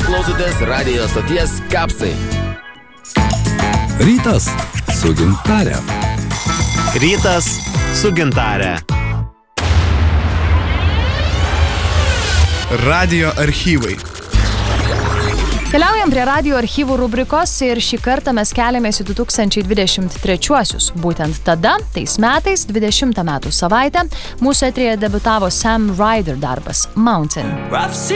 klausotės radijo stoties Kapsai. Rytas su gintare. Rytas su gintare. Radijo archyvai. Keliaujam prie radijo archyvų rubrikos ir šį kartą mes keliamės į 2023-uosius. Būtent tada, tais metais, 20 metų savaitę, mūsų eteryje debiutavo Sam Ryder darbas Mountain.